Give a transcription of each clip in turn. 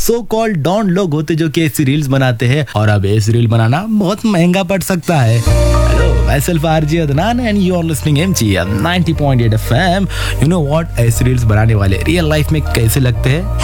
So called don लोग होते जो कि ऐसी रील्स बनाते हैं, और अब ऐसी रील बनाना बहुत महंगा पड़ सकता है। Hello, myself RJ Adnan and you are listening MG 90.8 FM। You know what, ऐसी रील्स बनाने वाले रियल लाइफ में कैसे लगते हैं?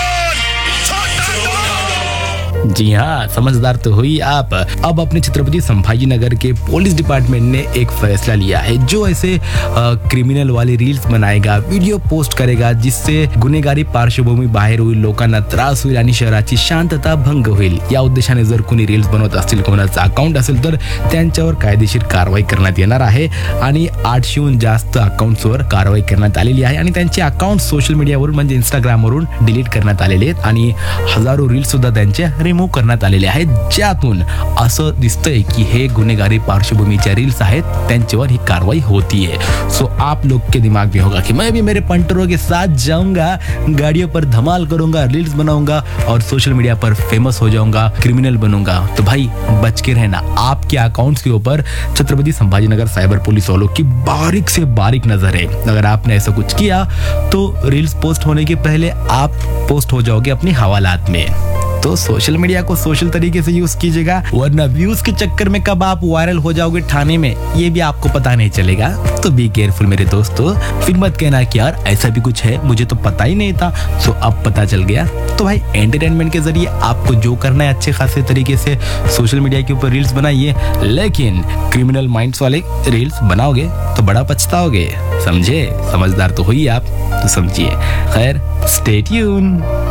जी हाँ, समझदार तो हुई आप। अब अपने छत्रपति संभाजी नगर के पुलिस डिपार्टमेंट ने एक फैसला लिया है, जो ऐसे क्रिमिनल वाली रील्स बनाएगा, वीडियो पोस्ट करेगा, जिससे गुन्हेगारी पार्श्वभूमी बाहेर होईल, लोकांना त्रास होईल आणि शहराची शांतता भंग होईल। या उद्देशाने जर कोणी रील्स बनवत असतील, कोणाचं अकाउंट असेल, तर त्यांच्यावर कायदेशीर कारवाई करण्यात येणार आहे आणि 800हून जास्त अकाउंट्सवर कारवाई करण्यात आलेली आहे आणि त्यांचे अकाउंट सोशल मीडियावरून म्हणजे इंस्टाग्रामवरून डिलीट करण्यात आलेले आहेत आणि हजारो रील्स सुद्धा त्यांचे रिमूव्ह करण्यात आलेले आहेत, ज्यातून असं दिसतंय की हे गुन्हेगारी पार्श्वभूमीच्या रील्स आहेत, त्यांच्यावर ही कार्रवाई होती है। सो आप लोग के दिमाग में होगा कि मैं भी मेरे पंटरों के साथ जाऊंगा, गाड़ियों पर धमाल करूंगा, रील्स बनाऊंगा और सोशल मीडिया पर फेमस हो जाऊंगा, क्रिमिनल बनूंगा। तो भाई बच के रहना, आपके अकाउंट्स के ऊपर छत्रपति संभाजीनगर साइबर पुलिस वालों की बारीक से बारीक नजर है। अगर आपने ऐसा कुछ किया तो रील्स पोस्ट होने के पहले आप पोस्ट हो जाओगे अपनी हवालात में। तो सोशल मीडिया को सोशल तरीके से यूज कीजिएगा, वरना व्यूज के चक्कर में कब आप वायरल हो जाओगे थाने में, ये भी आपको पता नहीं चलेगा। तो बी केयरफुल मेरे दोस्तों, फिर मत कहना कि यार ऐसा भी कुछ है, मुझे तो पता ही नहीं था। सो अब पता चल गया। तो भाई एंटरटेनमेंट के जरिए आपको जो करना है अच्छे खासे तरीके से सोशल मीडिया के ऊपर रील्स बनाइए, लेकिन क्रिमिनल माइंड्स वाले रील्स बनाओगे तो बड़ा पछताओगे। समझे? समझदार तो हुई आप, तो समझिए। खैर, स्टे ट्यून।